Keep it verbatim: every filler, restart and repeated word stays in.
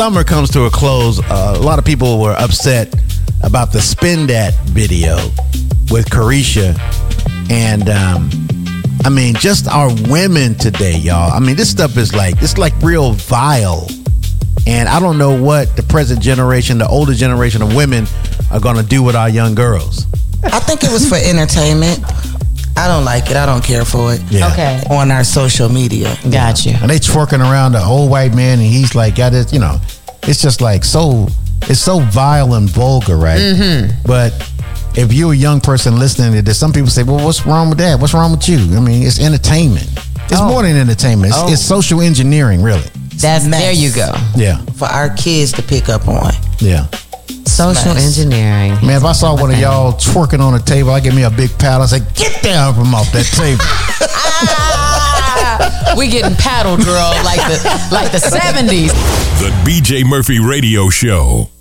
Summer comes to a close. Uh, a lot of people were upset about the Spin Dat video with Caresha. And, um, I mean, just our women today, y'all. I mean, this stuff is like, it's like real vile. And I don't know what the present generation, the older generation of women are going to do with our young girls. I think it was for entertainment. I don't like it. I don't care for it. Yeah. Okay. On our social media. Got you. And they twerking around the old white man, and he's like, got this, you know, it's just like so, it's so vile and vulgar, right? Mm-hmm. But if you're a young person listening to this, some people say, well, what's wrong with that? What's wrong with you? I mean, it's entertainment. It's Oh. more than entertainment. It's, Oh. it's social engineering, really. That's Mess. there you go. Yeah. For our kids to pick up on. Yeah. Social Mess. engineering. Man, if I saw one of y'all twerking on a table, I give me a big paddle. I say, get down from off that table. Ah, we getting paddled, girl, like the like the seventies. The B J Murphy Radio Show.